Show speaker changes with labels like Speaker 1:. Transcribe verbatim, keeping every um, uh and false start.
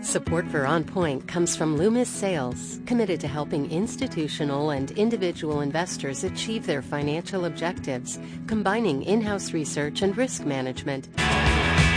Speaker 1: Support for On Point comes from Loomis Sales, committed to helping institutional and individual investors achieve their financial objectives, combining in-house research and risk management.